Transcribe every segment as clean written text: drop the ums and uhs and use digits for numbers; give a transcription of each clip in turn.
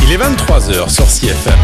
Il est 23h sur CFM.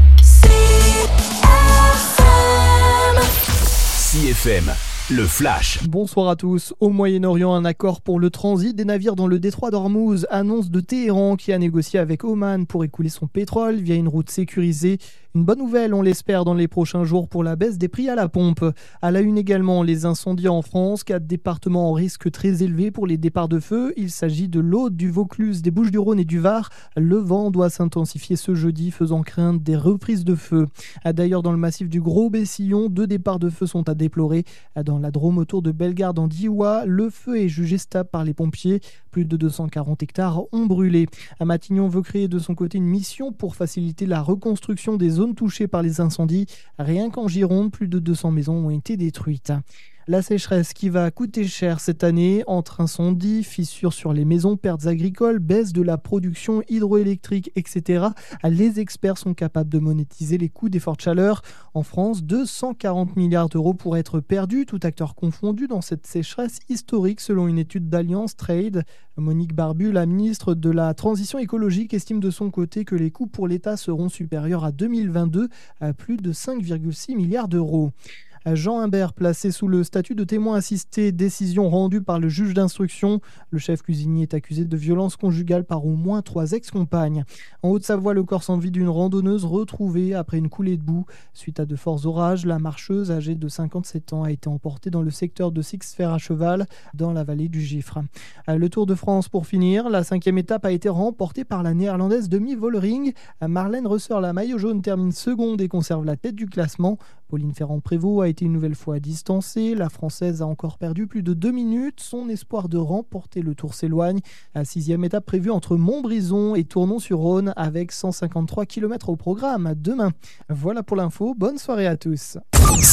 CFM, le flash. Bonsoir à tous. Au Moyen-Orient, un accord pour le transit des navires dans le détroit d'Ormuz. Annonce de Téhéran qui a négocié avec Oman pour écouler son pétrole via une route sécurisée. Une bonne nouvelle, on l'espère, dans les prochains jours pour la baisse des prix à la pompe. À la une également, les incendies en France, 4 départements en risque très élevé pour les départs de feu. Il s'agit de l'Aude, du Vaucluse, des Bouches-du-Rhône et du Var. Le vent doit s'intensifier ce jeudi, faisant craindre des reprises de feu. D'ailleurs, dans le massif du Gros-Bessillon, 2 départs de feu sont à déplorer. Dans la Drôme autour de Bellegarde en Diois, le feu est jugé stable par les pompiers. Plus de 240 hectares ont brûlé. Matignon veut créer de son côté une mission pour faciliter la reconstruction des zones touchées par les incendies. Rien qu'en Gironde, plus de 200 maisons ont été détruites. La sécheresse qui va coûter cher cette année, entre incendies, fissures sur les maisons, pertes agricoles, baisse de la production hydroélectrique, etc. Les experts sont capables de monétiser les coûts des fortes chaleurs. En France, 240 milliards d'euros pourraient être perdus, tout acteur confondu, dans cette sécheresse historique selon une étude d'Alliance Trade. Monique Barbu, la ministre de la Transition écologique, estime de son côté que les coûts pour l'État seront supérieurs à 2022 à plus de 5,6 milliards d'euros. Jean Imbert, placé sous le statut de témoin assisté, décision rendue par le juge d'instruction. Le chef cuisinier est accusé de violence conjugale par au moins 3 ex-compagnes. En Haute-Savoie, le corps sans vie d'une randonneuse retrouvée après une coulée de boue. Suite à de forts orages, la marcheuse, âgée de 57 ans, a été emportée dans le secteur de Sixfer à cheval, dans la vallée du Gifre. Le Tour de France pour finir. La 5e étape a été remportée par la néerlandaise Demi Vollering. Marlène Reusser, la maillot jaune, termine seconde et conserve la tête du classement. Pauline Ferrand-Prévot a été une nouvelle fois distancée. La Française a encore perdu plus de 2 minutes. Son espoir de remporter le Tour s'éloigne. La 6e étape prévue entre Montbrison et Tournon-sur-Rhône avec 153 km au programme demain. Voilà pour l'info. Bonne soirée à tous.